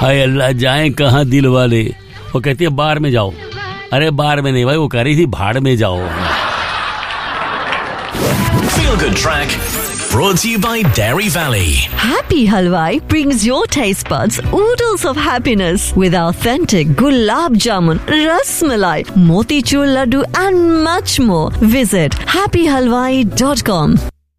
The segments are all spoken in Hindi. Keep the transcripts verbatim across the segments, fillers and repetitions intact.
हाय अल्लाह, जाएं कहाँ दिल वाले। वो कहती है बार में जाओ। अरे बार में नहीं भाई, वो कह रही थी भाड़ में जाओ। Feel Good Track brought to you by Dairy Valley. Happy Halwai brings your taste buds oodles of happiness with authentic gulab jamun, ras malai, motichur laddu and much more. Visit happy halwai dot com.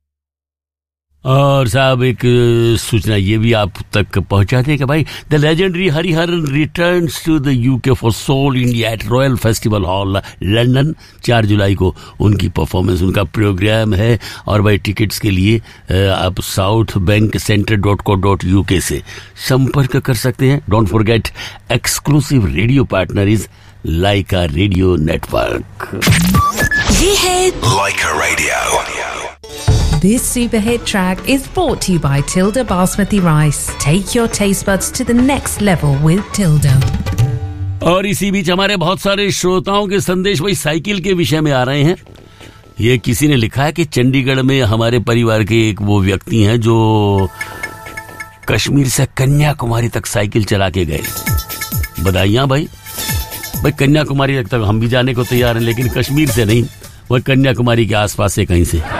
और साहब एक सूचना ये भी आप तक पहुंचाते हैं कि भाई the legendary Hariharan returns to the UK for soul India at royal festival hall London. चार जुलाई को उनकी परफॉर्मेंस, उनका प्रोग्राम है। और भाई टिकट्स के लिए आप south bank centre dot co dot U के से संपर्क कर सकते हैं। Don't forget exclusive radio partner is Lyca radio network. ये है Laika Radio. This super hit track is brought to you by Tilda Basmati Rice. Take your taste buds to the next level with Tilda. और इसी बीच हमारे बहुत सारे श्रोताओं के संदेश वही साइकिल के विषय में आ रहे हैं। ये किसी ने लिखा है कि चंडीगढ़ में हमारे परिवार के एक वो व्यक्ति हैं जो कश्मीर से कन्याकुमारी तक साइकिल चला के गए। बधाइयां भाई। भाई कन्याकुमारी तक हम भी जाने को तैयार हैं, लेकिन कश्मीर से नहीं, वह कन्याकुमारी के आसपास से कहीं से।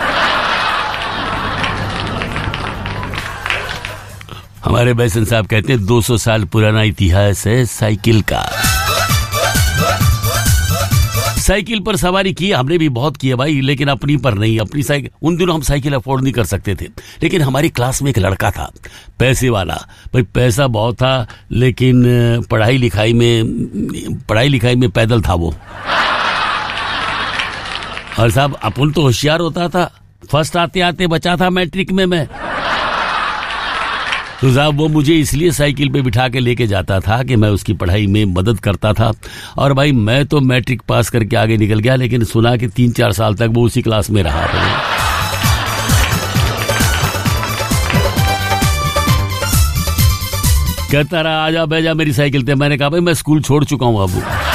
हमारे बैसन साहब कहते हैं दो सौ साल पुराना इतिहास है साइकिल का। साइकिल पर सवारी की हमने भी बहुत की है भाई, लेकिन अपनी पर नहीं। अपनी साइकिल, उन दिनों हम साइकिल अफोर्ड नहीं कर सकते थे, लेकिन हमारी क्लास में एक लड़का था पैसे वाला। भाई पैसा बहुत था, लेकिन पढ़ाई लिखाई में पढ़ाई लिखाई में पैदल था वो। और साहब अपन तो होशियार होता था, फर्स्ट आते आते बचा था मैट्रिक में मैं। तो साहब वो मुझे इसलिए साइकिल पे बिठा के लेके जाता था कि मैं उसकी पढ़ाई में मदद करता था। और भाई मैं तो मैट्रिक पास करके आगे निकल गया, लेकिन सुना कि तीन चार साल तक वो उसी क्लास में रहा था। कहता रहा आजा बैजा मेरी साइकिल पे। मैंने कहा भाई मैं स्कूल छोड़ चुका हूँ अब।